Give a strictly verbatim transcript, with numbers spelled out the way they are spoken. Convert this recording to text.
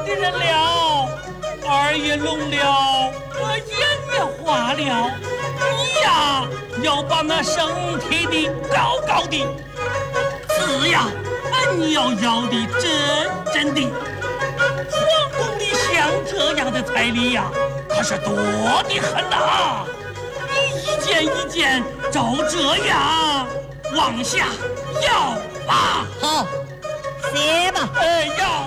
的人了，耳也聋了，我眼也花了。你呀，要把那生贴的高高的，字呀，你要要的真真的。皇宫里像这样的彩礼呀，可是多的很呐。你一件一件照这样往下要吧。 好，写吧。 哎，要。